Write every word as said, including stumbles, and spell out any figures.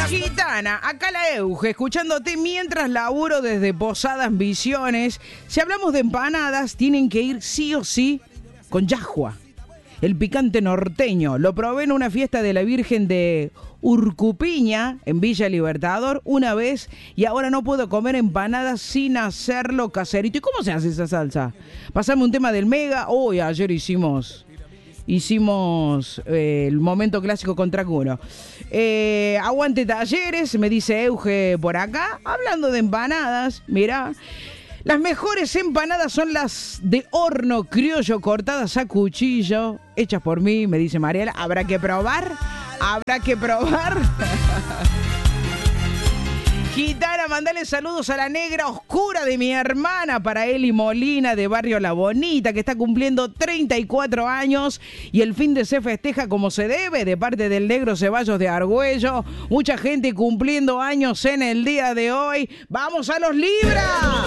Gitana, acá la Euge, escuchándote mientras laburo desde Posadas Misiones. Si hablamos de empanadas, tienen que ir sí o sí con yahua, el picante norteño. Lo probé en una fiesta de la Virgen de Urcupiña, en Villa Libertador, una vez, y ahora no puedo comer empanadas sin hacerlo caserito. ¿Y cómo se hace esa salsa? Pasame un tema del Mega. Uy, ayer hicimos... Hicimos eh, el momento clásico contra Cuno. Eh, aguante Talleres, me dice Euge por acá. Hablando de empanadas, mirá. Las mejores empanadas son las de horno criollo cortadas a cuchillo, hechas por mí, me dice Mariela. Habrá que probar, habrá que probar. Gitana, mandale saludos a la negra oscura de mi hermana, para Eli Molina de Barrio La Bonita, que está cumpliendo treinta y cuatro años y el fin de se festeja como se debe, de parte del negro Ceballos de Argüello. Mucha gente cumpliendo años en el día de hoy. ¡Vamos a los Libras!